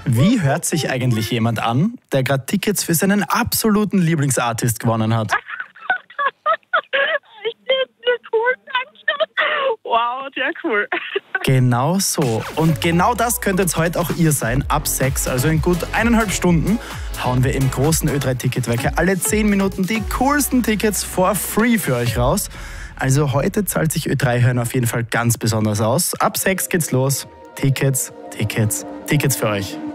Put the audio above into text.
Wie hört sich eigentlich jemand an, der gerade Tickets für seinen absoluten Lieblingsartist gewonnen hat? Cool, danke. Wow, sehr cool. Genau so. Und genau das könnt jetzt heute auch ihr sein. Ab 6, also in gut 1,5 Stunden, hauen wir im großen Ö3-Ticketwecker alle 10 Minuten die coolsten Tickets for free für euch raus. Also heute zahlt sich Ö3 hören auf jeden Fall ganz besonders aus. Ab 6 geht's los. Tickets, Tickets, Tickets für euch.